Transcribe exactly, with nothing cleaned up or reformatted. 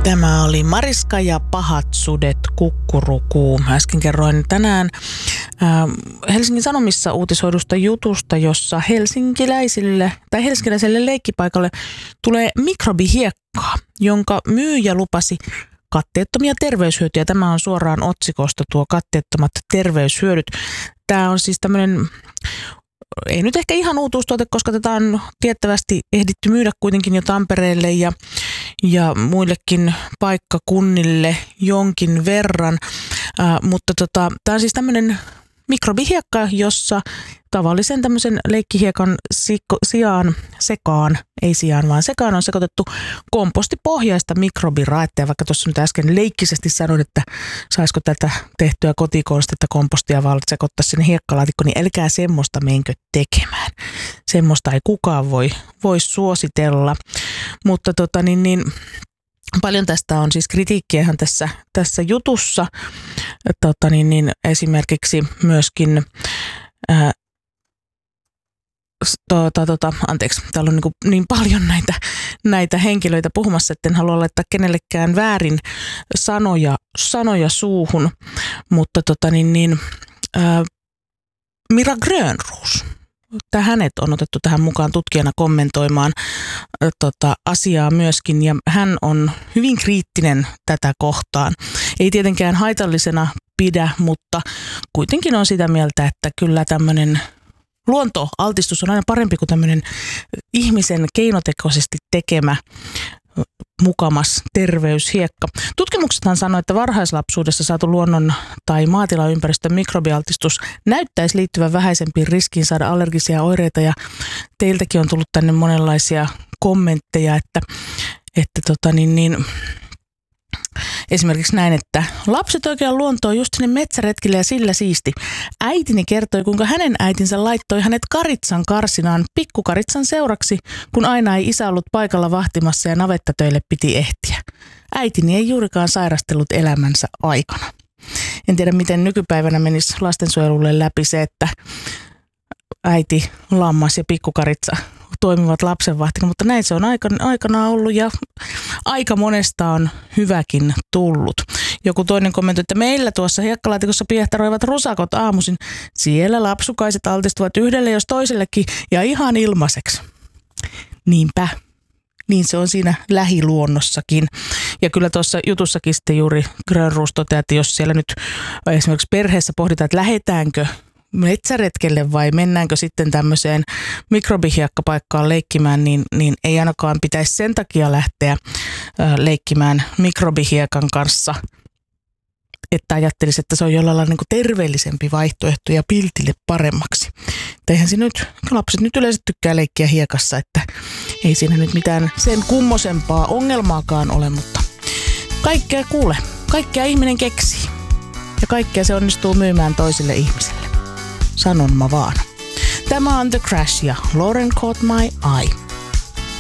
Tämä oli Mariska ja pahat sudet kukkurukuu. Äsken kerroin tänään äh, Helsingin Sanomissa uutisoidusta jutusta, jossa helsinkiläisille tai helsinkiläiselle leikkipaikalle tulee mikrobihiekkaa, jonka myyjä lupasi katteettomia terveyshyötyjä. Tämä on suoraan otsikosta tuo katteettomat terveyshyödyt. Tämä on siis tämmöinen, ei nyt ehkä ihan uutuustuote, koska tätä on tiettävästi ehditty myydä kuitenkin jo Tampereelle ja, ja muillekin paikkakunnille jonkin verran. Äh, mutta tota, tämä on siis tämmöinen mikrobihiekka, jossa tavallisen tämmöisen leikkihiekan siko, sijaan, sekaan, ei sijaan vaan sekaan on sekoitettu kompostipohjaista mikrobiraettia, vaikka tuossa nyt äsken leikkisesti sanoin, että saisiko tätä tehtyä kotikonstia kompostia vaan sekoittaa sinne hiekkalaatikkoon, niin älkää semmoista menkö tekemään. Semmoista ei kukaan voi, voi suositella, mutta tota niin, niin paljon tästä on siis kritiikkiähän tässä, tässä jutussa. Tota niin, niin esimerkiksi myöskin ää, Tota, tota, anteeksi, täällä on niin, kuin niin paljon näitä, näitä henkilöitä puhumassa, että en halua laittaa kenellekään väärin sanoja, sanoja suuhun, mutta tota, niin, niin, ää, Mira Grönroos, hänet on otettu tähän mukaan tutkijana kommentoimaan ä, tota, asiaa myöskin, ja hän on hyvin kriittinen tätä kohtaan. Ei tietenkään haitallisena pidä, mutta kuitenkin on sitä mieltä, että kyllä tämmöinen luontoaltistus on aina parempi kuin tämmöinen ihmisen keinotekoisesti tekemä mukamas terveyshiekka. Tutkimuksethan sanoo, että varhaislapsuudessa saatu luonnon tai maatilaympäristön mikrobialtistus näyttäisi liittyvän vähäisempiin riskiin saada allergisia oireita, ja teiltäkin on tullut tänne monenlaisia kommentteja, että, että tota niin, niin esimerkiksi näin, että lapset oikein luontoon just sinne metsäretkille ja sillä siisti. Äitini kertoi, kuinka hänen äitinsä laittoi hänet karitsan karsinaan pikkukaritsan seuraksi, kun aina ei isä ollut paikalla vahtimassa ja navettatöille piti ehtiä. Äitini ei juurikaan sairastellut elämänsä aikana. En tiedä, miten nykypäivänä menisi lastensuojelulle läpi se, että äiti, lammas ja pikkukaritsa toimivat lapsenvahtina, mutta näin se on aikanaan ollut ja aika monesta on hyväkin tullut. Joku toinen kommentoi, että meillä tuossa hiekkalaatikossa piehtaroivat rusakot aamuisin. Siellä lapsukaiset altistuvat yhdelle jos toisellekin ja ihan ilmaiseksi. Niinpä. Niin se on siinä lähiluonnossakin. Ja kyllä tuossa jutussakin sitten juuri Grönroos toteaa, että jos siellä nyt esimerkiksi perheessä pohditaan, että lähdetäänkö metsäretkelle vai mennäänkö sitten tämmöiseen mikrobihiekkapaikkaan leikkimään, niin, niin ei ainakaan pitäisi sen takia lähteä ö, leikkimään mikrobihiekan kanssa, että ajattelisi, että se on jollain lailla niin kuin terveellisempi vaihtoehto ja piltille paremmaksi. Eihän se nyt, lapset nyt yleensä tykkää leikkiä hiekassa, että ei siinä nyt mitään sen kummosempaa ongelmaakaan ole, mutta kaikkea kuule, kaikkea ihminen keksii ja kaikkea se onnistuu myymään toisille ihmisille. Sanon mä vaan. Tämä on The Crash ja Lauren Caught My Eye.